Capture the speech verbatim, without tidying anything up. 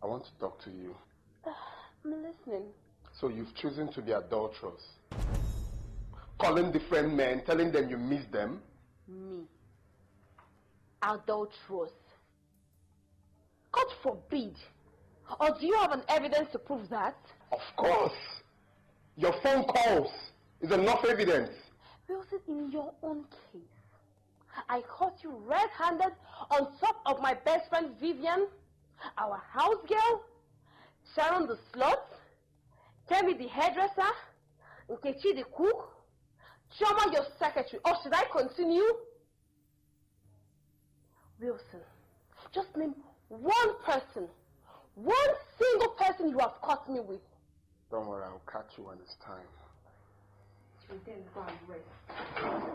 I want to talk to you. Uh, I'm listening. So you've chosen to be adulterous. Calling different men, telling them you miss them? Me? Adulterous? God forbid. Or do you have an evidence to prove that? Of course. Your phone calls is enough evidence. Wilson, in your own case, I caught you red-handed on top of my best friend Vivian, our house girl, Sharon the slut, Kemi the hairdresser, Nkechi the cook, Chioma your secretary. Or should I continue? Wilson, just name one person, one single person you have caught me with. Don't worry, I'll catch you when it's time. And then go and rest.